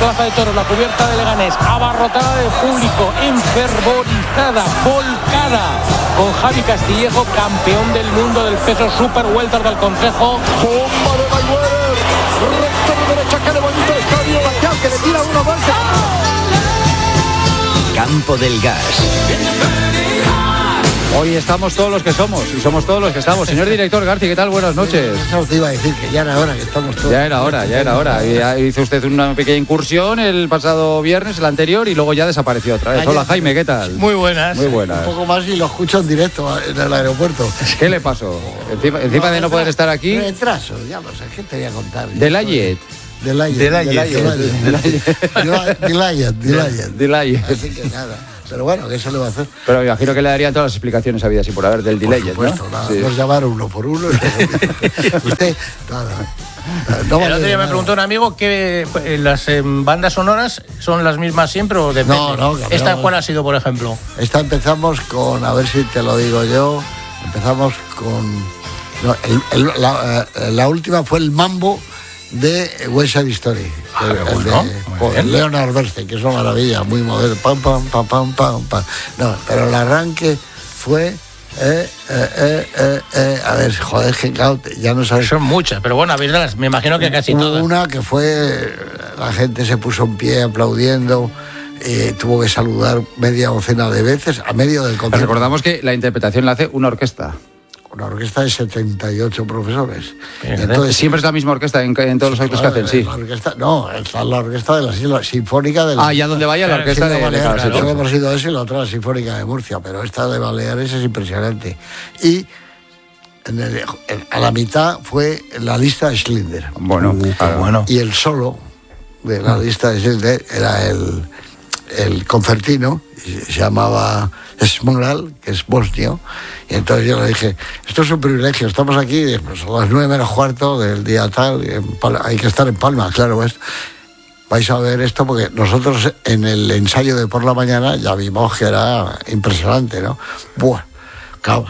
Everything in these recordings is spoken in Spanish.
Plaza de Toros, la cubierta de Leganés, abarrotada de público, enfervorizada, volcada, con Javi Castillejo, campeón del mundo del peso super welter del Consejo. Bomba de Mayweather, recta de derecha, que le bonito el estadio, Bacal, que le tira uno más. Campo del Gas. Hoy estamos todos los que somos y somos todos los que estamos. Señor director Garci, ¿qué tal? Buenas noches. Eso te iba a decir, que ya era hora, que estamos todos. Ya era hora. Hizo usted una pequeña incursión el pasado viernes, el anterior, y luego ya desapareció otra vez. Hola, Jaime, ¿qué tal? Muy buenas. Muy buenas. Un poco más y lo escucho en directo en el aeropuerto. ¿Qué le pasó? Encima de no poder estar aquí. Retraso, ya lo sé, ¿qué te voy a contar? Delayet. Así que nada. Pero bueno, que eso le va a hacer. Pero me imagino que le darían todas las explicaciones habidas y por haber del delay, ¿no? Nada, sí. Nos llamaron uno por uno. Usted, nada. No, el otro día me preguntó un amigo que las bandas sonoras son las mismas siempre o depende. No, ¿Esta cuál ha sido, por ejemplo? Esta empezamos con, a ver si te lo digo yo, empezamos con... No, la última fue el mambo de West Side Story, el Leonard Bernstein, que es una maravilla, muy moderno, pam, pam, pam, pam, pam, pam. No, pero el arranque fue a ver, joder, ya no sabes. Son muchas, pero bueno, me imagino que casi todas. Una que fue, la gente se puso en pie aplaudiendo. Tuvo que saludar media docena de veces a medio del concierto. Pero recordamos que la interpretación la hace una orquesta. Una orquesta de 78 profesores. Entonces, siempre es la misma orquesta en todos los actos que hacen, sí. La orquesta de la Sinfónica de la... ya donde vaya la orquesta de Baleares. Claro. Hemos ido eso y la otra la Sinfónica de Murcia, pero esta de Baleares es impresionante. Y a la mitad fue la lista de Schindler. Bueno. Y el solo de la lista de Schindler era el concertino, y se llamaba Smoral, que es bosnio, y entonces yo le dije, esto es un privilegio, estamos aquí pues, a las 9:45 del día tal, hay que estar en Palma, claro, vais a ver esto, porque nosotros en el ensayo de por la mañana ya vimos que era impresionante, ¿no? Buah. Claro,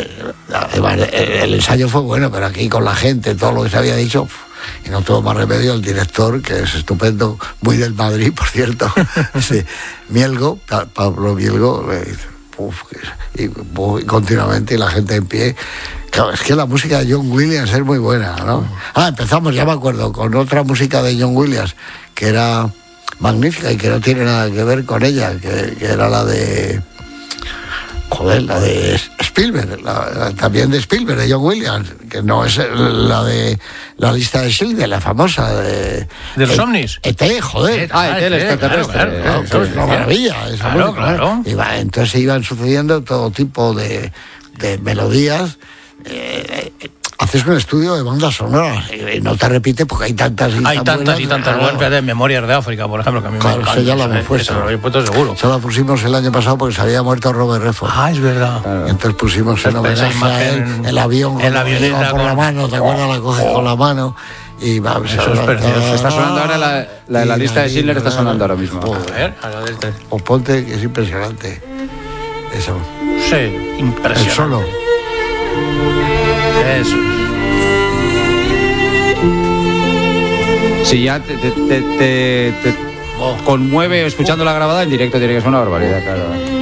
el ensayo fue bueno, pero aquí con la gente, todo lo que se había dicho, y no tuvo más remedio el director, que es estupendo, muy del Madrid, por cierto, Mielgo, Pablo Mielgo, y continuamente, y la gente en pie. Claro, es que la música de John Williams es muy buena, ¿no? Empezamos, ya me acuerdo, con otra música de John Williams, que era magnífica y que no tiene nada que ver con ella, que era la de... Joder, la de Spielberg, también de Spielberg, de John Williams, que no es la de la lista de Schindler, la famosa de los ovnis. Joder. El extraterrestre. Claro, es una maravilla. Esa música, claro. Entonces se iban sucediendo todo tipo de melodías. Haces un estudio de bandas sonoras y no te repite porque hay tantas y tantas buenas de Memorias de África, por ejemplo, que a mí me encanta. Eso ya lo hemos puesto. Lo he puesto seguro. Eso lo pusimos el año pasado porque se había muerto Robert Redford. Es verdad. Claro. Entonces pusimos en homenaje a él el avión, la avioneta por la mano, ¿te acuerdas? La coges con la mano y va. Eso es precioso. Está sonando ahora la lista de Schindler, está sonando ahora mismo. O ponte, que es impresionante. Eso. Sí, impresionante. El solo. Eso. Si ya te conmueve escuchando la grabada, en directo tiene que ser una barbaridad, claro.